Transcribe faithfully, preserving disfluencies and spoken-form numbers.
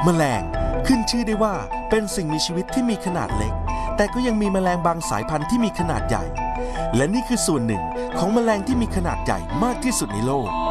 แมลงขึ้นชื่อได้ว่าเป็นสิ่งมีชีวิตที่มีขนาดเล็กแต่ก็ยังมีแมลงบางสายพันธุ์ที่มีขนาดใหญ่และนี่คือส่วนหนึ่งของแมลงที่มีขนาดใหญ่มากที่สุดในโลก